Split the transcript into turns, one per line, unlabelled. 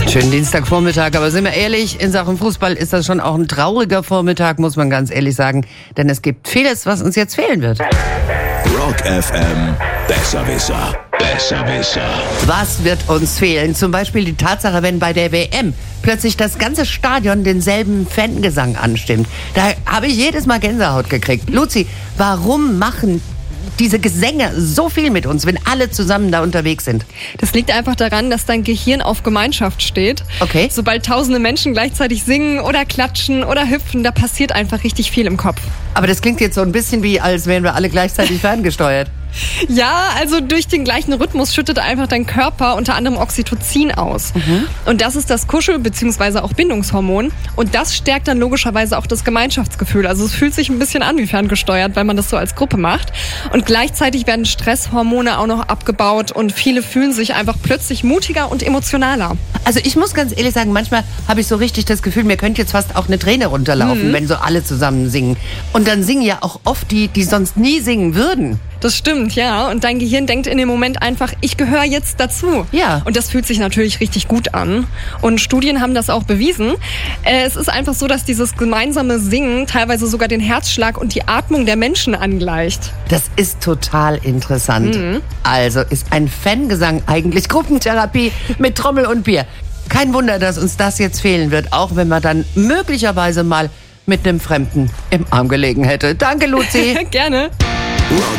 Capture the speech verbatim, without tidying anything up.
Schönen Dienstagvormittag, aber sind wir ehrlich, in Sachen Fußball ist das schon auch ein trauriger Vormittag, muss man ganz ehrlich sagen. Denn es gibt vieles, was uns jetzt fehlen wird.
Rock F M, Besserwisser, Besserwisser.
Was wird uns fehlen? Zum Beispiel die Tatsache, wenn bei der W M plötzlich das ganze Stadion denselben Fangesang anstimmt. Da habe ich jedes Mal Gänsehaut gekriegt. Luzi, warum machen diese Gesänge so viel mit uns, wenn alle zusammen da unterwegs sind?
Das liegt einfach daran, dass dein Gehirn auf Gemeinschaft steht.
Okay.
Sobald tausende Menschen gleichzeitig singen oder klatschen oder hüpfen, da passiert einfach richtig viel im Kopf.
Aber das klingt jetzt so ein bisschen wie, als wären wir alle gleichzeitig ferngesteuert.
Ja, also durch den gleichen Rhythmus schüttet einfach dein Körper unter anderem Oxytocin aus. Mhm. Und das ist das Kuschel- bzw. auch Bindungshormon. Und das stärkt dann logischerweise auch das Gemeinschaftsgefühl. Also es fühlt sich ein bisschen an wie ferngesteuert, weil man das so als Gruppe macht. Und gleichzeitig werden Stresshormone auch noch abgebaut und viele fühlen sich einfach plötzlich mutiger und emotionaler.
Also ich muss ganz ehrlich sagen, manchmal habe ich so richtig das Gefühl, mir könnte jetzt fast auch eine Träne runterlaufen, mhm. wenn so alle zusammen singen. Und dann singen ja auch oft die, die sonst nie singen würden.
Das stimmt, ja. Und dein Gehirn denkt in dem Moment einfach, ich gehöre jetzt dazu.
Ja.
Und das fühlt sich natürlich richtig gut an. Und Studien haben das auch bewiesen. Es ist einfach so, dass dieses gemeinsame Singen teilweise sogar den Herzschlag und die Atmung der Menschen angleicht.
Das ist total interessant. Mhm. Also ist ein Fangesang eigentlich Gruppentherapie mit Trommel und Bier. Kein Wunder, dass uns das jetzt fehlen wird, auch wenn man dann möglicherweise mal mit einem Fremden im Arm gelegen hätte. Danke, Luzi.
Gerne.
Rock